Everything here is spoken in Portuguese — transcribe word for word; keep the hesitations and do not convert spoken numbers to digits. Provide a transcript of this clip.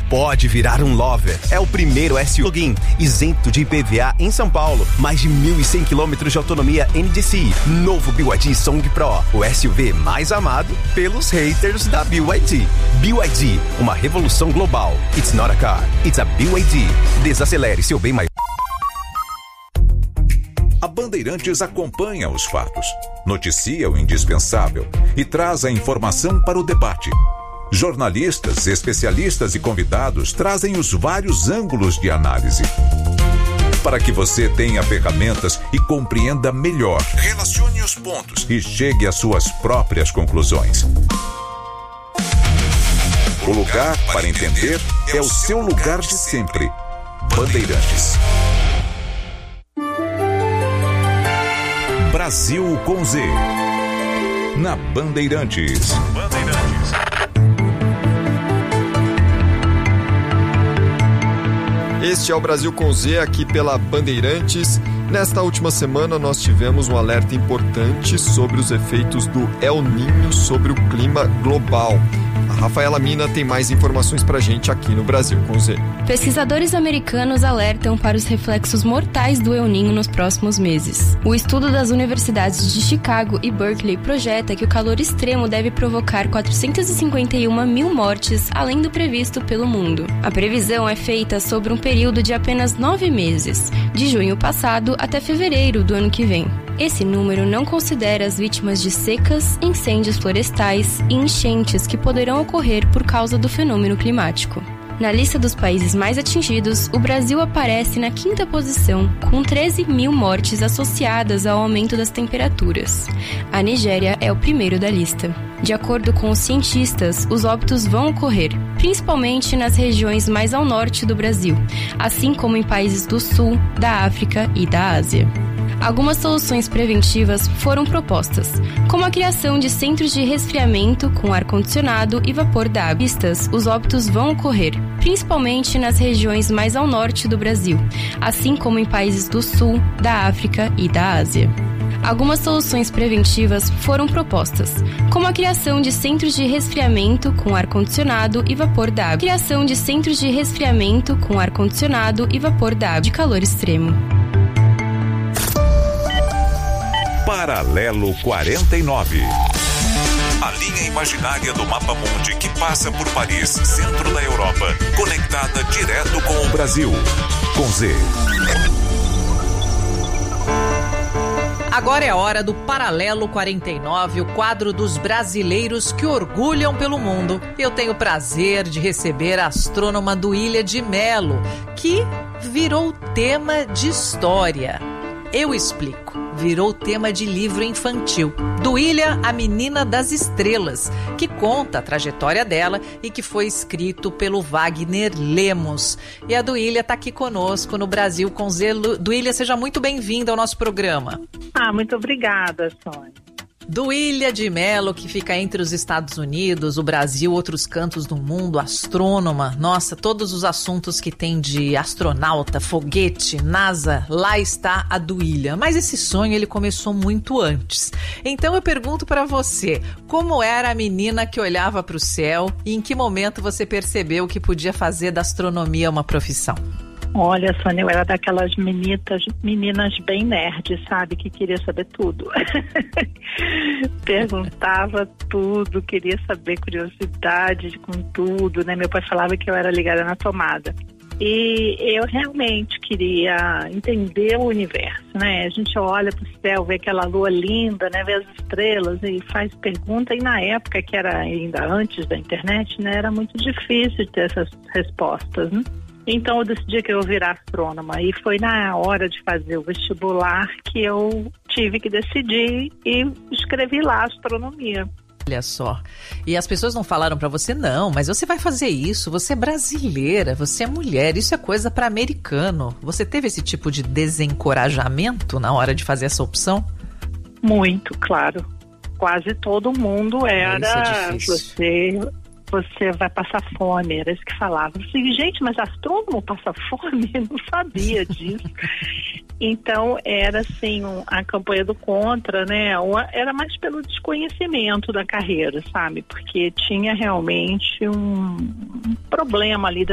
pode virar um lover. É o primeiro S U V isento de I P V A em São Paulo. Mais de mil e cem quilômetros de autonomia N D C I. Novo B Y D Song Pro. O S U V mais amado pelos haters da B Y D. B Y D, uma revolução global. It's not a car, it's a B Y D. Desacelere seu bem mais. A Bandeirantes acompanha os fatos, noticia o indispensável e traz a informação para o debate. Jornalistas, especialistas e convidados trazem os vários ângulos de análise, para que você tenha ferramentas e compreenda melhor, relacione os pontos e chegue às suas próprias conclusões. O lugar para entender é o seu lugar de sempre. Bandeirantes. Brasil com Z. Na Bandeirantes. Bandeirantes. Este é o Brasil com Z, aqui pela Bandeirantes. Nesta última semana nós tivemos um alerta importante sobre os efeitos do El Niño sobre o clima global. A Rafaela Mina tem mais informações pra gente aqui no Brasil com Z. Pesquisadores americanos alertam para os reflexos mortais do El Niño nos próximos meses. O estudo das universidades de Chicago e Berkeley projeta que o calor extremo deve provocar quatrocentas e cinquenta e uma mil mortes, além do previsto pelo mundo. A previsão é feita sobre um período de apenas nove meses, de junho passado até fevereiro do ano que vem. Esse número não considera as vítimas de secas, incêndios florestais e enchentes que poderão ocorrer por causa do fenômeno climático. Na lista dos países mais atingidos, o Brasil aparece na quinta posição, com treze mil mortes associadas ao aumento das temperaturas. A Nigéria é o primeiro da lista. De acordo com os cientistas, os óbitos vão ocorrer, principalmente nas regiões mais ao norte do Brasil, assim como em países do Sul, da África e da Ásia. Algumas soluções preventivas foram propostas, como a criação de centros de resfriamento com ar-condicionado e vapor d'água. Os óbitos vão ocorrer, principalmente nas regiões mais ao norte do Brasil, assim como em países do Sul, da África e da Ásia. Algumas soluções preventivas foram propostas, como a criação de centros de resfriamento com ar-condicionado e vapor d'água. Criação de centros de resfriamento com ar-condicionado e vapor d'água de calor extremo. Paralelo quarenta e nove. A linha imaginária do Mapa Mundi que passa por Paris, centro da Europa, conectada direto com o Brasil. Com Z. Agora é a hora do Paralelo quarenta e nove, o quadro dos brasileiros que orgulham pelo mundo. Eu tenho o prazer de receber a astrônoma Duília de Mello, que virou tema de história. Eu explico. Virou tema de livro infantil. Duília, a Menina das Estrelas, que conta a trajetória dela e que foi escrito pelo Wagner Lemos. E a Duília está aqui conosco no Brasil com Z. Duília, seja muito bem-vinda ao nosso programa. Ah, muito obrigada, Sônia. Duília de Mello, que fica entre os Estados Unidos, o Brasil, outros cantos do mundo, astrônoma. Nossa, todos os assuntos que tem de astronauta, foguete, NASA, lá está a Duília. Mas esse sonho, ele começou muito antes. Então eu pergunto para você, como era a menina que olhava para o céu e em que momento você percebeu que podia fazer da astronomia uma profissão? Olha, Sônia, eu era daquelas meninas, meninas bem nerds, sabe? Que queria saber tudo. Perguntava tudo, queria saber, curiosidade com tudo, né? Meu pai falava que eu era ligada na tomada. E eu realmente queria entender o universo, né? A gente olha para o céu, vê aquela lua linda, né? Vê as estrelas e faz pergunta. E na época, que era ainda antes da internet, né? Era muito difícil ter essas respostas, né? Então eu decidi que eu ia virar astrônoma e foi na hora de fazer o vestibular que eu tive que decidir e escrevi lá astronomia. Olha só, e as pessoas não falaram pra você, não, mas você vai fazer isso, você é brasileira, você é mulher, isso é coisa pra americano. Você teve esse tipo de desencorajamento na hora de fazer essa opção? Muito, claro. Quase todo mundo era, é você... você vai passar fome, era isso que falava. Eu falei, gente, mas astrônomo passa fome? Eu não sabia disso. Então, era assim, um, a campanha do contra, né? Era mais pelo desconhecimento da carreira, sabe? Porque tinha realmente um, um problema ali da